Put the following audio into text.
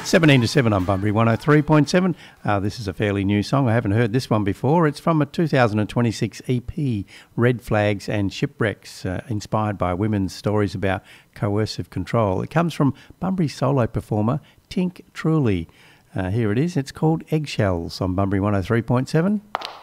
17 to 7 on Bunbury 103.7. This is a fairly new song. I haven't heard this one before. It's from a 2026 EP, Red Flags and Shipwrecks, inspired by women's stories about coercive control. It comes from Bunbury solo performer Tink Truly. Here it is. It's called Eggshells on Bunbury 103.7.